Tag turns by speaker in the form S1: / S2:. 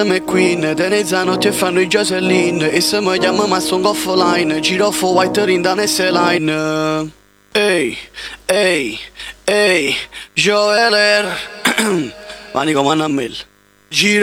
S1: McQueen, Tenezzano ti fanno i Jocelyn. E se mi chiamo ma sono offline. Giro for white in da line. Ehi, ehi, ehi, Joeler. Vani come a me. Giro